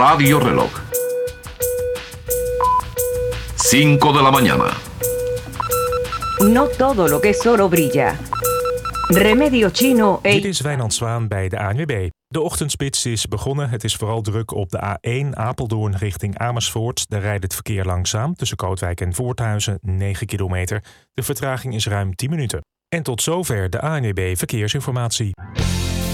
radioreloj. 5 de la mañana. No todo lo que es oro brilla. Remedio Chino. Dit is Wijnand Zwaan bij de ANWB. De ochtendspits is begonnen. Het is vooral druk op de A1 Apeldoorn richting Amersfoort. Daar rijdt het verkeer langzaam tussen Kootwijk en Voorthuizen, 9 kilometer. De vertraging is ruim 10 minuten. En tot zover de ANWB Verkeersinformatie.